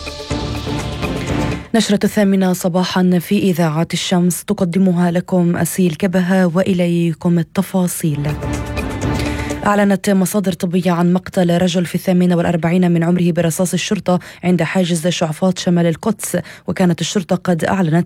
نشرة 8 صباحا في إذاعة الشمس، تقدمها لكم أسيل كبهة، وإليكم التفاصيل. أعلنت مصادر طبية عن مقتل رجل في 48 من عمره برصاص الشرطة عند حاجز شعفاط شمال القدس، وكانت الشرطة قد أعلنت